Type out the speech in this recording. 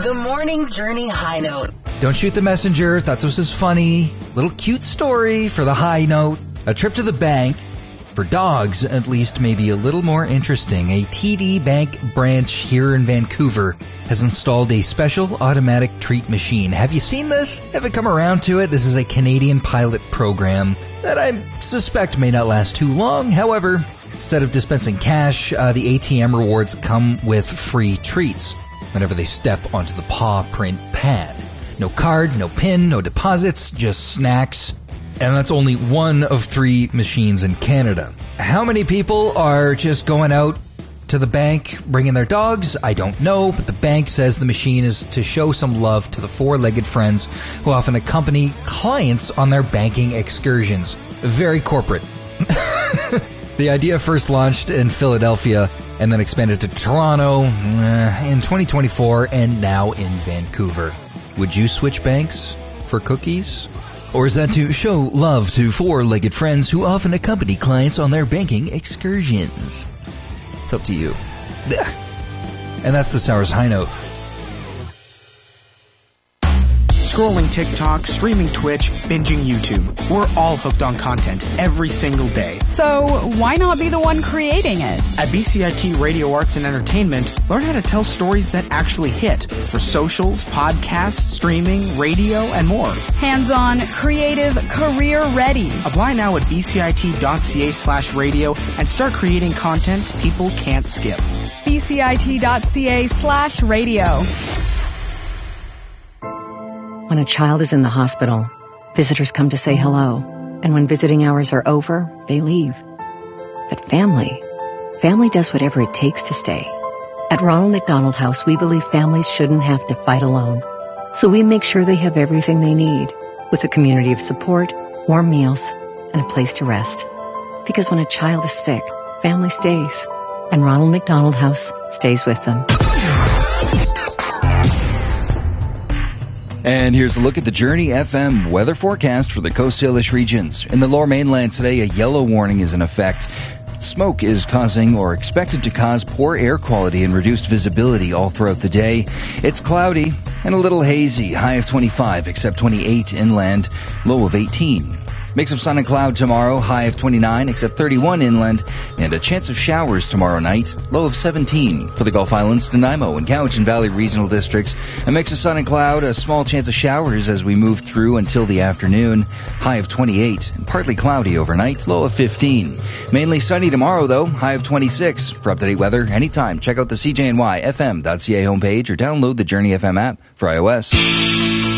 The Morning Journey High Note. Don't shoot the messenger. Thought this was funny. Little cute story for the high note. A trip to the bank. For dogs, at least, maybe a little more interesting. A TD Bank branch here in Vancouver has installed a special automatic treat machine. Have you seen this? Haven't come around to it. This is a Canadian pilot program that I suspect may not last too long. However, instead of dispensing cash, the ATM rewards come with free treats whenever they step onto the paw print pad. No card, no PIN, no deposits, just snacks. And that's only one of 3 machines in Canada. How many people are just going out to the bank, bringing their dogs? I don't know, but the bank says the machine is to show some love to the 4-legged friends who often accompany clients on their banking excursions. Very corporate. The idea first launched in Philadelphia and then expanded to Toronto in 2024 and now in Vancouver. Would you switch banks for cookies? Or is that to show love to 4-legged friends who often accompany clients on their banking excursions? It's up to you. And that's this hour's high note. Scrolling TikTok, streaming Twitch, binging YouTube. We're all hooked on content every single day. So why not be the one creating it? At BCIT Radio Arts and Entertainment, learn how to tell stories that actually hit for socials, podcasts, streaming, radio, and more. Hands-on, creative, career-ready. Apply now at bcit.ca/radio and start creating content people can't skip. bcit.ca/radio. When a child is in the hospital, visitors come to say hello, and when visiting hours are over, they leave. But family does whatever it takes to stay. At Ronald McDonald House, we believe families shouldn't have to fight alone. So we make sure they have everything they need, with a community of support, warm meals, and a place to rest. Because when a child is sick, family stays, and Ronald McDonald House stays with them. And here's a look at the Journey FM weather forecast for the Coast Salish regions. In the Lower Mainland today, a yellow warning is in effect. Smoke is causing or expected to cause poor air quality and reduced visibility all throughout the day. It's cloudy and a little hazy, high of 25, except 28 inland, low of 18. Mix of sun and cloud tomorrow, high of 29, except 31 inland, and a chance of showers tomorrow night, low of 17. For the Gulf Islands, Nanaimo and Cowichan Valley regional districts, a mix of sun and cloud, a small chance of showers as we move through until the afternoon, high of 28, and partly cloudy overnight, low of 15. Mainly sunny tomorrow, though, high of 26. For up-to-date weather, anytime, check out the CJNYFM.ca homepage or download the Journey FM app for iOS.